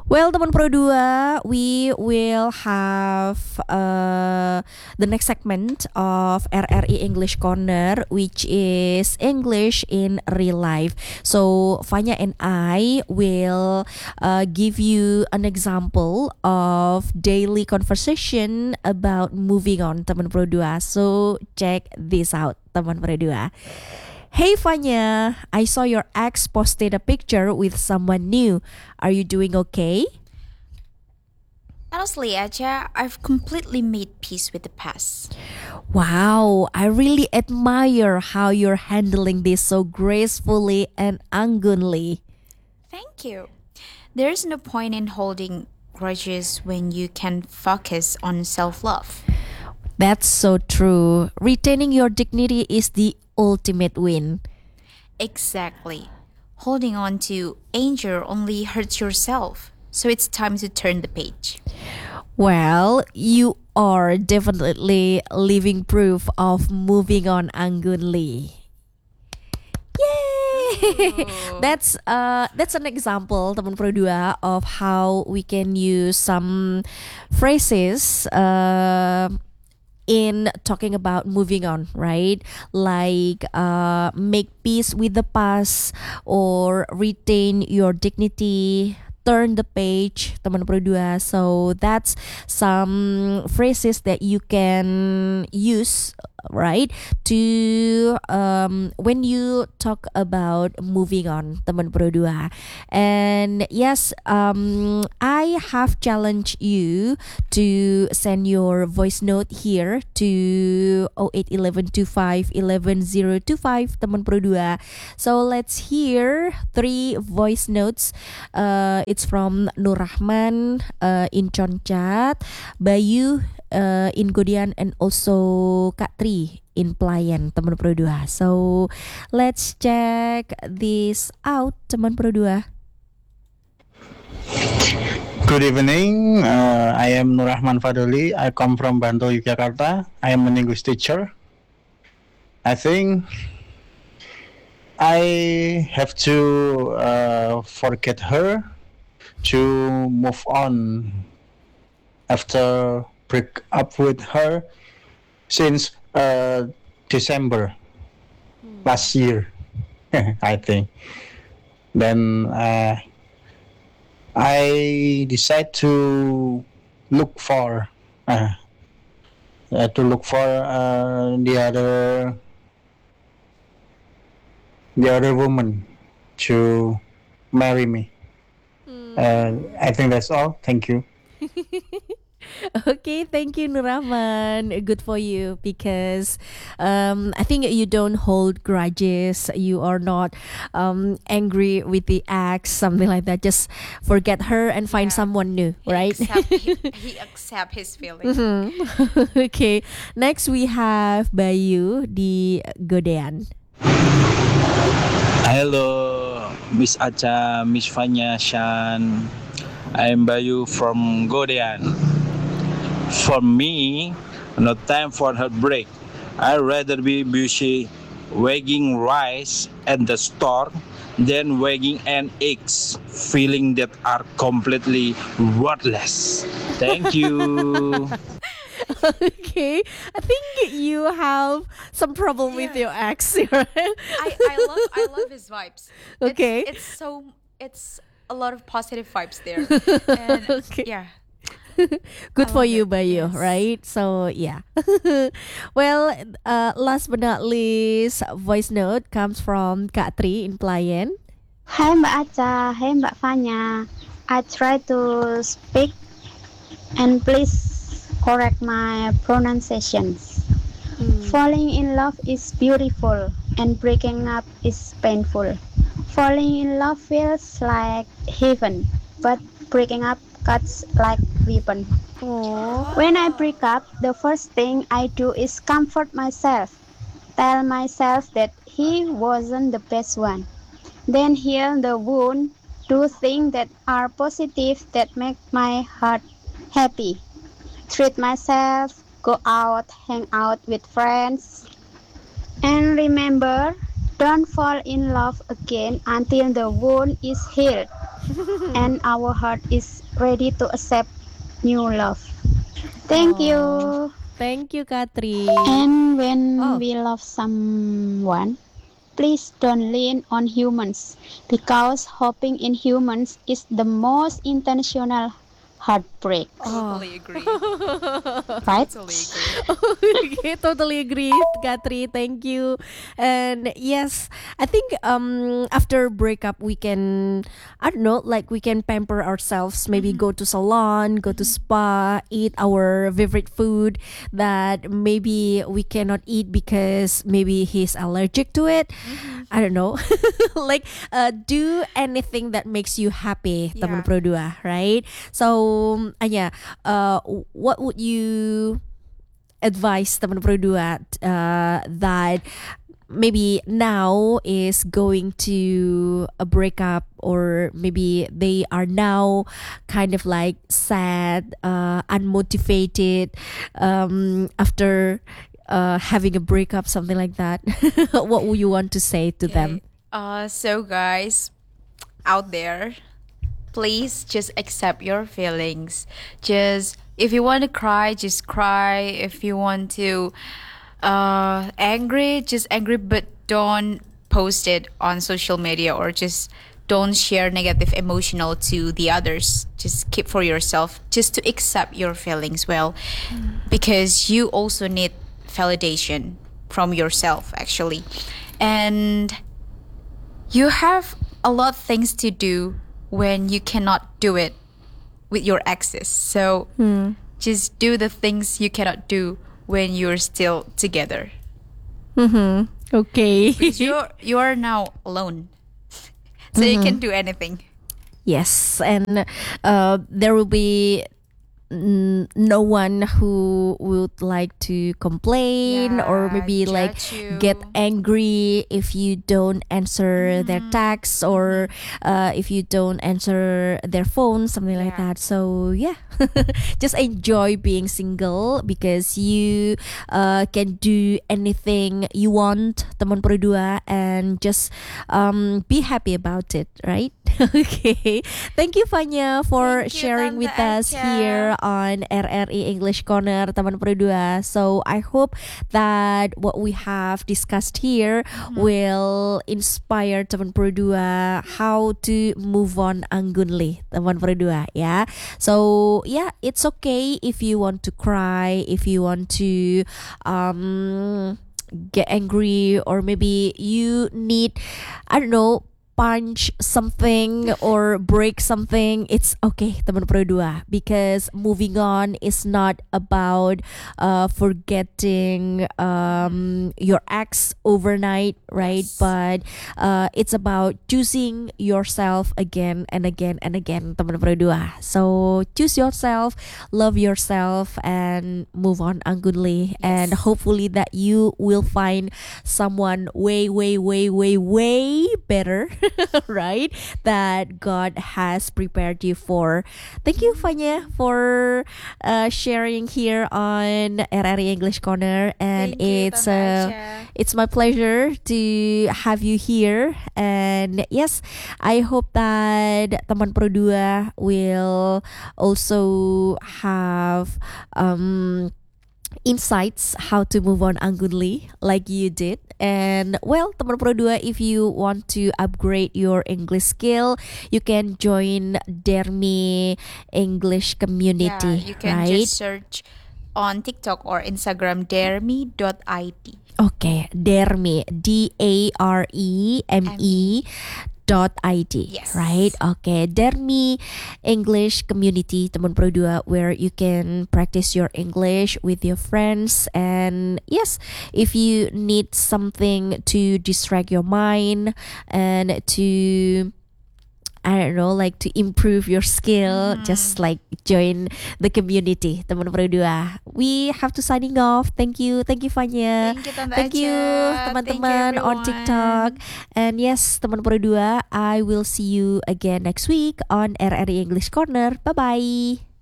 Well, teman Pro 2, we will have the next segment of RRI English Corner, which is English in real life. So, Fanya and I will give you an example of daily conversation about moving on, teman Pro 2. So, check this out, teman Pro 2. Hey Fanya, I saw your ex posted a picture with someone new. Are you doing okay? Honestly, Aja, I've completely made peace with the past. Wow, I really admire how you're handling this so gracefully and anggunly. Thank you. There is no point in holding grudges when you can focus on self love. That's so true. Retaining your dignity is the ultimate win. Exactly. Holding on to anger only hurts yourself. So it's time to turn the page. Well, you are definitely living proof of moving on anggunly. Yay! That's an example teman Pro 2 of how we can use some phrases in talking about moving on, right? Like make peace with the past or retain your dignity. Turn the page, teman Pro 2. So that's some phrases that you can use, right? To when you talk about moving on, teman Pro 2. And yes, I have challenged you to send your voice note here to 081125 teman Pro 2. So let's hear three voice notes. It's from Nur Rahman in Conchat, Bayu in Godian, and also Kak Tri in Pelayan, teman Pro 2. So let's check this out, teman Pro 2. Good evening. I am Nurrahman Fadoli. I come from Bantul, Yogyakarta. I am an English teacher. I think I have to forget her to move on after break up with her since December last year. I think. Then I decide look for uh, to look for the other woman to marry me. I think that's all. Thank you. Okay, thank you, Nuraman. Good for you because I think you don't hold grudges. You are not angry with the ex, something like that. Just forget her and find Yeah. someone new, right? He accept his feelings. Okay, next we have Bayu di Godean. Hello, Miss Acha, Miss Fanya, Shan. I am Bayu from Godean. For me, no time for heartbreak. I'd rather be busy weighing rice at the store than weighing an eggs, feeling that are completely worthless. Thank you. Okay, I think you have some problem with your ex, right? I love his vibes. Okay. It's a lot of positive vibes there. And Okay. yeah. Good I for love you, it, Bayu, yes. right? So yeah. Well, last but not least, voice note comes from Kak Tri in Pelayan. Hai Mbak Aca, hai Mbak Fanya. I try to speak and please correct my pronunciations. Falling in love is beautiful and breaking up is painful. Falling in love feels like heaven, but breaking up cuts like weapon. Oh. When I break up, the first thing I do is comfort myself. Tell myself that he wasn't the best one. Then heal the wound, do things that are positive that make my heart happy. Treat myself, go out, hang out with friends. And remember, don't fall in love again until the wound is healed. and our heart is ready to accept new love. Thank you. Thank you, Katri. And when Oh. we love someone, please don't lean on humans because hoping in humans is the most intentional heartbreak. Totally agree. Right? Totally agree. Okay, totally agree, Katri. Thank you. And yes, I think after breakup we can, I don't know, like we can pamper ourselves. Maybe go to salon, go to spa, eat our favorite food that maybe we cannot eat because maybe he's allergic to it. I don't know. Like do anything that makes you happy, teman Yeah. pro dua, right? So Anya, what would you advise teman pro dua that maybe now is going to a breakup, or maybe they are now kind of like sad, unmotivated after having a breakup, something like that. What would you want to say to them? So guys out there, please just accept your feelings. Just if you want to cry, just cry. If you want to angry, just angry, but don't post it on social media, or just don't share negative emotional to the others. Just keep for yourself, just to accept your feelings well, because you also need validation from yourself actually. And you have a lot of things to do when you cannot do it with your exes. So just do the things you cannot do when you're still together. Okay. Because you are now alone. So you can do anything. Yes, and there will be no one who would like to complain, or Yeah, maybe like judge you. get angry if you don't answer their texts, or if you don't answer their phone, something like Yeah. that. So yeah, just enjoy being single because you can do anything you want, teman pro dua, and just be happy about it, right? Okay, thank you Fanya for Thank you, sharing Tante with us Acha. here on RRI English Corner, teman pro dua. So I hope that what we have discussed here will inspire teman pro dua how to move on anggunly, teman pro dua, ya. So yeah, it's okay if you want to cry, if you want to get angry, or maybe you need, I don't know, punch something or break something. It's okay, teman pro dua, because moving on is not about forgetting your ex overnight, right? Yes. But it's about choosing yourself again and again and again, teman pro dua. So choose yourself, love yourself, and move on anggunly. And hopefully that you will find someone way, way, way, way, way better, right? That God has prepared you for. Thank you, Fanya, for sharing here on RRI English Corner, and Thank you, Tante Acha. it's my pleasure to have you here. And yes, I hope that teman pro dua will also have insights how to move on anggunly like you did. And well, teman pro dua, if you want to upgrade your English skill, you can join Dermi English community, Yeah, you can right? just search on TikTok or Instagram dermi.id. Okay, Dermi, DAREME Yes. right? Okay, Dermi English community, teman pro dua, where you can practice your English with your friends. And yes, if you need something to distract your mind and to, I don't know, like to improve your skill, just like join the community, teman pro dua. We have to signing off. Thank you Fanya. Thank you, Tante Thank you Acha. teman-teman Thank you, on TikTok. everyone. And yes, teman pro dua, I will see you again next week on RRI English Corner. Bye bye.